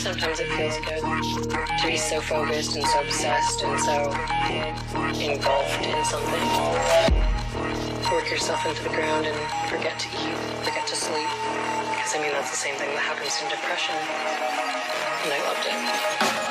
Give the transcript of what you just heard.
Sometimes it feels good to be so focused and so obsessed and so engulfed in something. Work yourself into the ground and forget to eat, forget to sleep. Because I mean, that's the same thing that happens in depression. And I loved it.